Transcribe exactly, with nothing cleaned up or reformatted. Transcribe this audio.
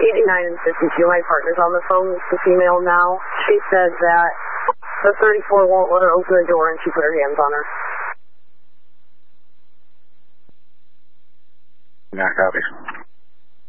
eighty-nine and fifty-two, my partner's on the phone with the female now. She said that the thirty-four won't let her open the door and she put her hands on her. Yeah, copies.